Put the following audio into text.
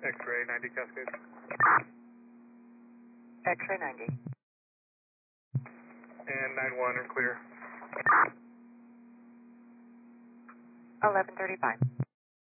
X-ray 90 Cascade. X-ray 90. And 9-1 are clear. 11:35.